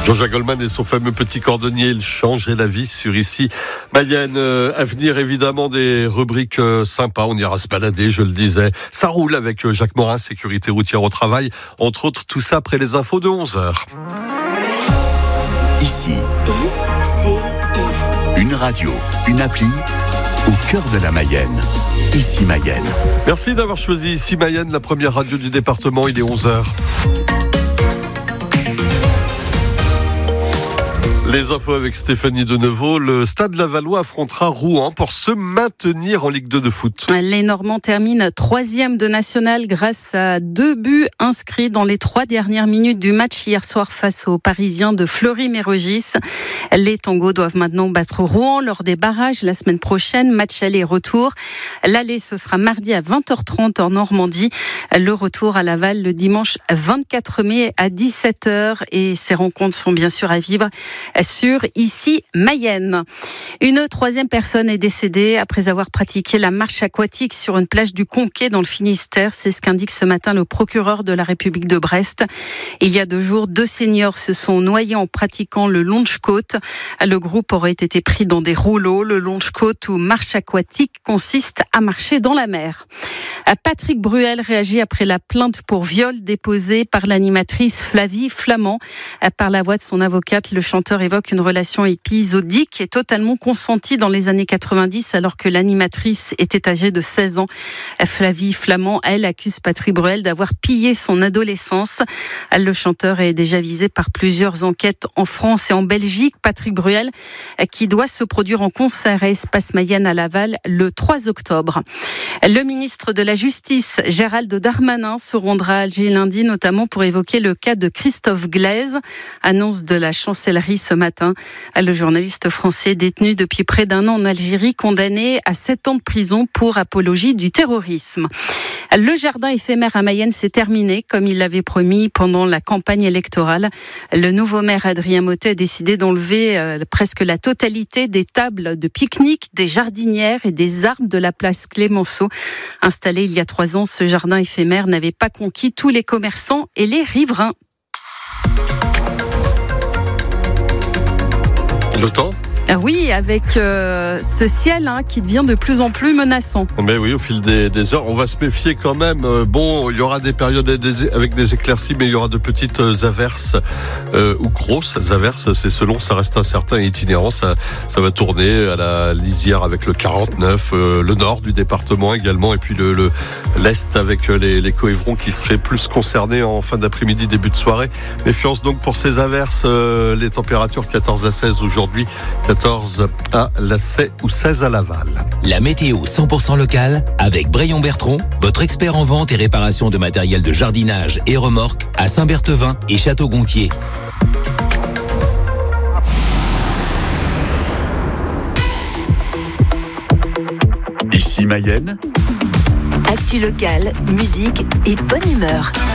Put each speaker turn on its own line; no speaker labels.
Jean-Jacques Goldman et son fameux petit cordonnier, il changeait la vie sur ici Mayenne. À venir évidemment des rubriques sympas, on ira se balader, je le disais. Ça roule avec Jacques Morin, sécurité routière au travail. Entre autres, tout ça après les infos de 11h.
Ici, une radio, une appli au cœur de la Mayenne. Ici Mayenne.
Merci d'avoir choisi Ici Mayenne, la première radio du département. Il est 11h. Les infos avec Stéphanie Denevaux. Le Stade Lavallois affrontera Rouen pour se maintenir en Ligue 2 de foot.
Les Normands terminent 3e de national grâce à 2 buts inscrits dans les 3 dernières minutes du match hier soir face aux Parisiens de Fleury-Mérogis. Les Tangos doivent maintenant battre Rouen lors des barrages la semaine prochaine. Match aller et retour. L'aller, ce sera mardi à 20h30 en Normandie. Le retour à Laval le dimanche 24 mai à 17h. Et ces rencontres sont bien sûr à vivre sur Ici Mayenne. Une 3e personne est décédée après avoir pratiqué la marche aquatique sur une plage du Conquet dans le Finistère. C'est ce qu'indique ce matin le procureur de la République de Brest. Il y a 2 jours, 2 seniors se sont noyés en pratiquant le longe-côte. Le groupe aurait été pris dans des rouleaux. Le longe-côte ou marche aquatique consiste à marcher dans la mer. Patrick Bruel réagit après la plainte pour viol déposée par l'animatrice Flavie Flament. Par la voix de son avocate, le chanteur évoque une relation épisodique et totalement consentie dans les années 90 alors que l'animatrice était âgée de 16 ans. Flavie Flament, elle, accuse Patrick Bruel d'avoir pillé son adolescence. Le chanteur est déjà visé par plusieurs enquêtes en France et en Belgique. Patrick Bruel qui doit se produire en concert à Espace Mayenne à Laval le 3 octobre. Le ministre de la Justice, Gérald Darmanin, se rendra à Alger lundi, notamment pour évoquer le cas de Christophe Glaise. Annonce de la chancellerie ce matin. Le journaliste français détenu depuis près d'1 an en Algérie, condamné à 7 ans de prison pour apologie du terrorisme. Le jardin éphémère à Mayenne s'est terminé, comme il l'avait promis pendant la campagne électorale. Le nouveau maire Adrien Mottet a décidé d'enlever presque la totalité des tables de pique-nique, des jardinières et des arbres de la place Clémenceau. Installé il y a 3 ans, ce jardin éphémère n'avait pas conquis tous les commerçants et les riverains.
Le temps ?
Ah oui, avec ce ciel qui devient de plus en plus menaçant.
Mais oui, au fil des heures, on va se méfier quand même. Bon, il y aura des périodes avec des éclaircies, mais il y aura de petites averses ou grosses averses. C'est selon, ça reste incertain et itinérant. Ça va tourner à la lisière avec le 49, le nord du département également, et puis l'est avec les Coëvrons qui seraient plus concernés en fin d'après-midi, début de soirée. Méfiance donc pour ces averses. Les températures 14 à 16 aujourd'hui. 14 à Lacey ou 16 à Laval.
La météo 100% locale avec Braillon Bertrand, votre expert en vente et réparation de matériel de jardinage et remorques à Saint-Berthevin et Château-Gontier.
Ici Mayenne.
Actu locale, musique et bonne humeur.